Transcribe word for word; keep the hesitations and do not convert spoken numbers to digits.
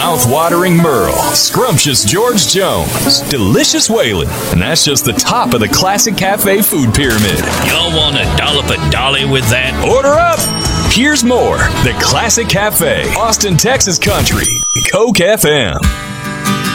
Mouth-watering Merle, scrumptious George Jones, delicious Waylon, and that's just the top of the Classic Cafe food pyramid. Y'all want a dollop of Dolly with that? Order up! Here's more. The Classic Cafe, Austin, Texas Country, Coke F M.